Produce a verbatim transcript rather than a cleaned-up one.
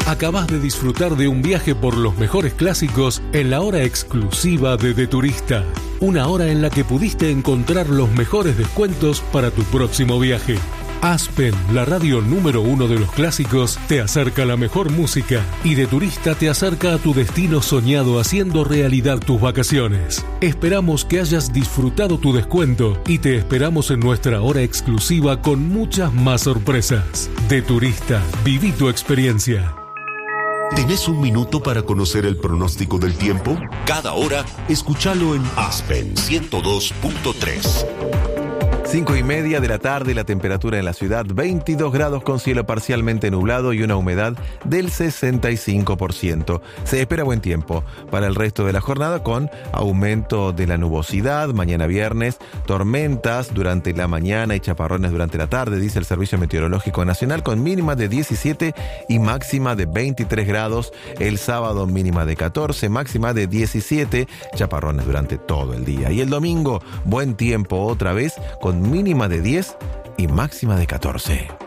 Acabas de disfrutar de un viaje por los mejores clásicos en la hora exclusiva de De Turista. Una hora en la que pudiste encontrar los mejores descuentos para tu próximo viaje. Aspen, la radio número uno de los clásicos, te acerca la mejor música y De Turista te acerca a tu destino soñado haciendo realidad tus vacaciones. Esperamos que hayas disfrutado tu descuento y te esperamos en nuestra hora exclusiva con muchas más sorpresas. De Turista, viví tu experiencia. ¿Tenés un minuto para conocer el pronóstico del tiempo? Cada hora, escúchalo en Aspen ciento dos punto tres. Cinco y media de la tarde, la temperatura en la ciudad veintidós grados con cielo parcialmente nublado y una humedad del sesenta y cinco por ciento. Se espera buen tiempo para el resto de la jornada con aumento de la nubosidad. Mañana viernes, tormentas durante la mañana y chaparrones durante la tarde, dice el Servicio Meteorológico Nacional, con mínima de diecisiete y máxima de veintitrés grados. El sábado mínima de catorce, máxima de diecisiete, chaparrones durante todo el día. Y el domingo, buen tiempo otra vez con mínima de diez y máxima de catorce.